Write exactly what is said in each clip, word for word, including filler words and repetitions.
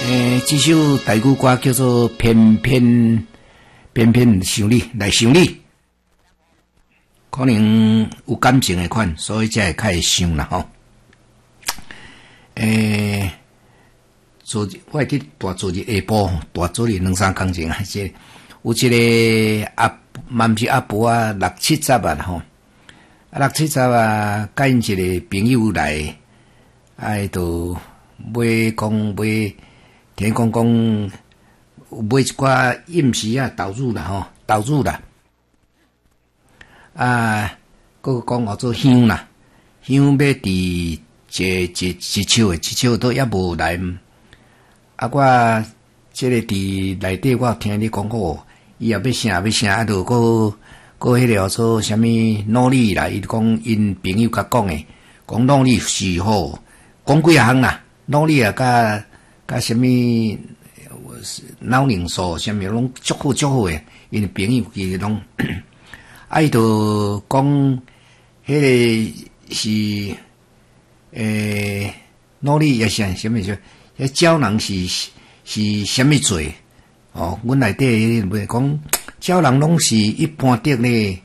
诶，这首台语歌叫做《偏偏偏偏想你来想你》，可能有感情的款，所以才会开始想啦吼。诶，昨日我记大昨日下晡，大昨日两三工前啊，即有一个阿嘛毋是阿婆啊，六七十啊吼，啊六七十啊，甲因一个朋友来，啊就买讲买。听讲讲买一寡饮食啊，豆乳啦吼，豆乳啦，啊，佮讲叫做香啦，香要伫一一一手诶，一手都也无来。啊，我即个伫内底，我听你讲过，伊也要啥要啥，啊，就佮佮迄个叫做啥物努力啦，伊讲因朋友甲讲诶，讲努力是好，讲几项啦，努力啊，甲。啊，什么脑凝素，什么拢足好足好诶，因朋友伊拢，啊，伊就讲，迄个是诶，努力也是什么说，迄胶囊是是什么做？哦，阮内底袂讲，胶囊拢是一般的咧，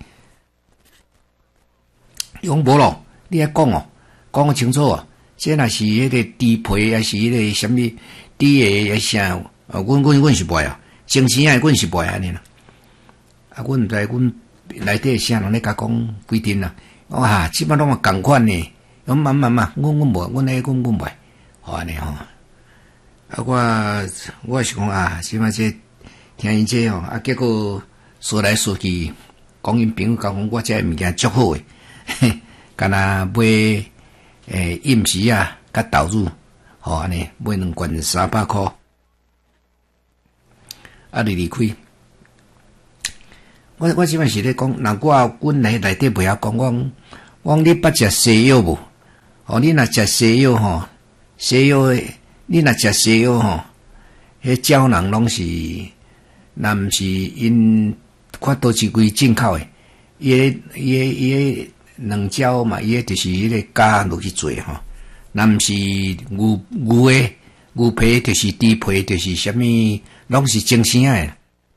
用无咯？你爱讲哦，讲清楚哦。这若是迄个低培，还是迄个什么低诶，还是啥？啊，阮阮阮是袂啊，精神诶，阮是袂安尼啦。啊，阮毋知阮内底啥人咧甲讲规定啦。哇，即摆拢啊共款呢。咁慢慢慢，阮阮无，阮咧阮阮袂，好安尼吼。啊，我我是讲啊，即摆这听因这吼，啊，结果说来说去，讲因朋友甲讲，我这物件足好诶，嘿，干那买。诶，饮食啊，甲豆乳，吼安尼买两罐三百箍，啊，离离开。我我即摆是咧讲，若我阮内内底袂晓讲，我我你捌食西药无？哦，你若食西药吼，西药诶，你若食西药吼，迄胶囊拢是，若毋是因看倒一规进口诶，伊诶伊诶伊诶。两胶嘛，伊个就是迄个加落去做吼，若毋是牛牛诶牛皮，就是猪皮，就是啥物，拢是精生诶。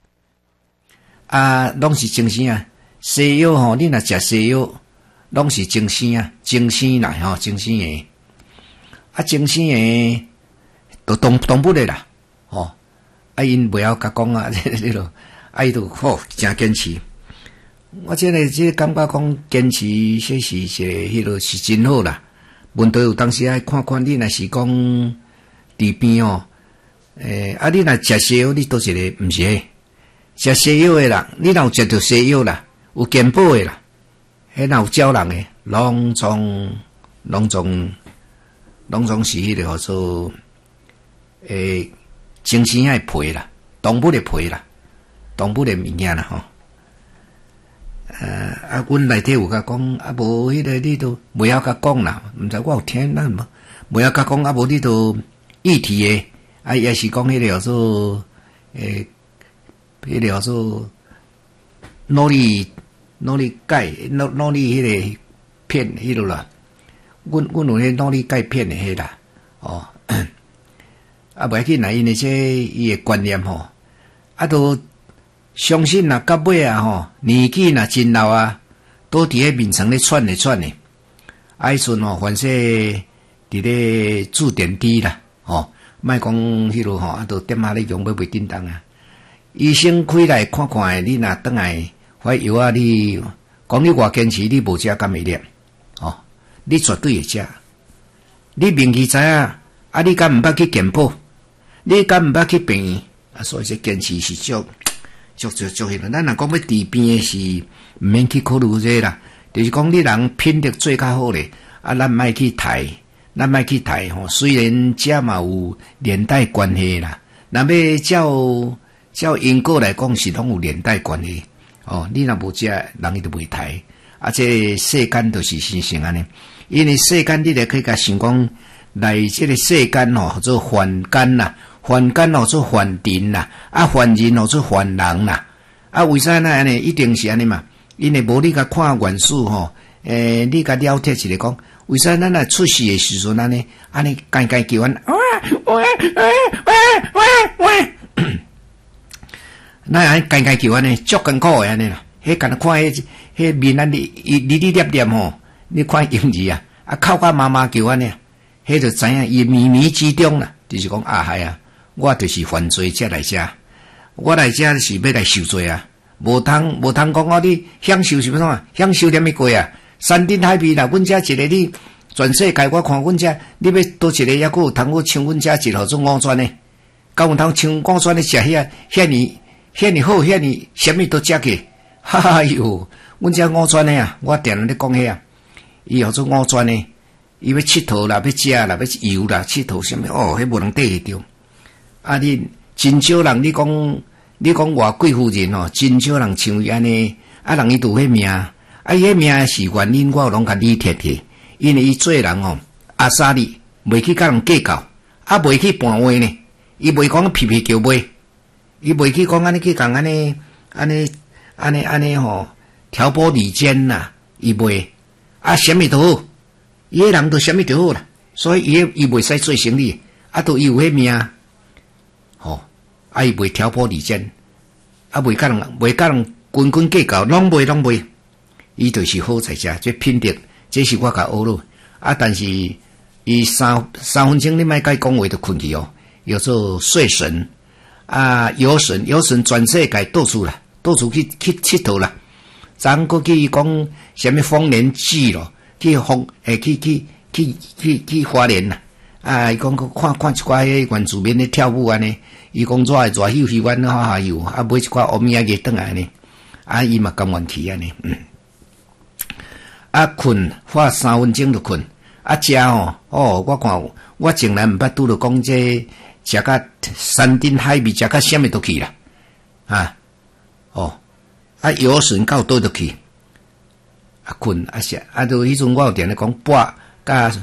啊，拢是精生啊。西药吼，你若食西药，拢是精生啊，精生啦吼，精生诶。啊，精生诶，都动动不咧啦，吼。啊，因袂晓甲讲啊，迄落，啊，伊都好真坚持。我这个这个感觉讲坚持，这是一个迄落是真好啦。问题有当时爱看看你若是讲治病哦，诶、欸，啊你若食西药，你倒一个毋是？食西药诶啦，你若有食着西药啦，有健保诶啦，迄若有胶囊诶，拢总拢总拢总是迄个叫做诶精神爱皮啦，动物诶皮啦，动物诶物件啦吼。呃，啊，阮内底有甲讲，啊无迄个你都袂晓甲讲啦，毋知我有听咱无，袂晓甲讲，啊无你都议题诶，啊也是讲迄个叫做诶，迄个叫做努力努力改努努力迄个片迄落啦，阮阮有迄努力改片诶迄啦，哦，啊袂要紧啦，因为这伊诶观念吼，啊都。相信啦，到尾啊吼，年纪若真老啊，都伫咧面床咧喘咧喘咧。啊，迄阵吼，凡说伫咧注点滴啦，吼，莫讲迄落吼，啊，都点啊咧用要袂叮当啊。医生开来看看，你若倒来发药啊，你讲你偌坚持，你无食敢会粒，吼，你绝对会食。你名气知影，啊，你敢毋捌去健保？你敢毋捌去病院？啊，所以这坚持是足。足足足迄个，咱若讲要治病诶是毋免去考虑这啦，就是讲你人品德做较好咧，啊，咱莫去抬，咱莫去抬吼。虽然这嘛有连带关系啦，若要照照因果来讲是拢有连带关系。哦，你若无食，人伊就袂抬。啊，这世间就是生成安尼，因为世间你著可以甲想讲，来这个世间吼做凡间啦。凡间哦做凡人啦，啊凡人哦做凡人啦，啊为啥呢？安尼一定是安尼嘛？因为无你甲看原始吼，诶、欸，你甲了解一个讲，为啥咱若出世诶时阵安尼，安尼间间叫阮，哇哇哇哇喂，那安该该叫安尼，足艰苦诶安尼啦。迄干看迄迄面安哩，哩哩粒粒吼，你看英字啊，啊靠甲妈妈叫安尼，迄就知影伊靡靡之中啦，就是讲啊嗨啊，我就是犯罪才来遮，我来遮是要来受罪啊，无通无通讲我你享受是要创啊，享受念咪过啊，山珍海味啦，阮遮一个你全世界我看阮遮，你要多一个抑佫有通我像阮遮一号种五泉呢，敢有通像五泉咧食遐遐尼遐尼好遐尼，啥物都食去。哈哈哟！阮遮五泉的啊，我定咧讲遐啊，伊号做五泉的，伊要佚佗啦，要食啦，要游啦，佚佗啥物哦，迄无能缀得着。啊，你真少人，你讲你讲外贵妇人哦，真少人像伊安尼，啊，人伊拄迄命，啊，伊迄命是原因，我拢甲你贴贴，因为伊做人哦，阿莎哩袂去甲人计较，啊，袂去盘话呢，伊袂讲皮皮叫卖，伊袂去讲安尼去讲安尼安尼。安尼安尼吼，挑拨离间呐，伊袂啊，啥物都好，伊个人都啥物都好啦，所以伊伊袂使做生意，啊，都伊有迄命，吼，啊，伊袂挑拨离间，啊，袂甲人袂甲人斤斤计较，拢袂拢袂，伊就是好在遮，这品德，这是我甲学咯，啊，但是伊三三分钟你莫甲伊讲话就困去哦，叫做睡神啊，游神游神全世界到处啦。到处去去佚佗啦，咱过去讲什么丰年祭咯，去丰诶去去去去去花莲啦，啊，伊讲看看一寡迄原住民咧跳舞安尼，伊讲热诶热休息阮哈哈有，啊买一寡欧米亚个转来呢，啊伊嘛甘愿去安尼，嗯，啊困花三分钟就困，啊食吼，哦我看我从来毋捌拄着讲这食甲山珍海味食甲啥物都去啦，啊。哦，啊游船到倒倒去，啊困啊食，啊都迄阵我有定咧讲跋甲